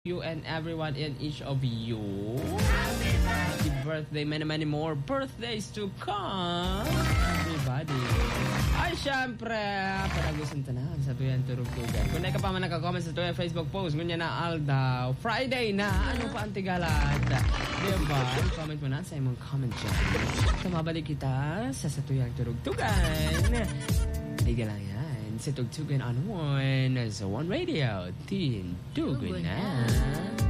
you and everyone in each of you. Happy birthday, many more birthdays to come, everybody. Ay, syempre, panagusin tanan sa tuyang turugtugan. Kung ka pa man nakakomment sa tuyang Facebook post, ngunya na Aldaw, Friday na, ano pa ang tigalat? Diba? Comment mo na sa imong comment dyan. Tumabalik kita sa tuyang turugtugan. Tiga lang yan. Sa Tugtugan on One sa One Radio. Tin Tugan na.